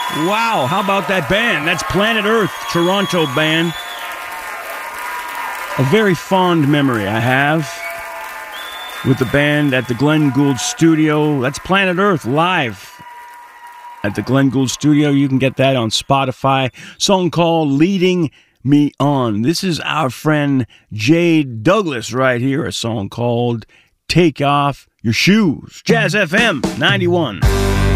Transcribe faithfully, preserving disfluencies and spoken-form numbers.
Wow, how about that band? That's Planet Earth, Toronto band. A very fond memory I have with the band at the Glenn Gould Studio. That's Planet Earth live at the Glenn Gould Studio. You can get that on Spotify. Song called Leading Me On. This is our friend Jay Douglas right here. A song called Take Off Your Shoes. Jazz F M ninety-one.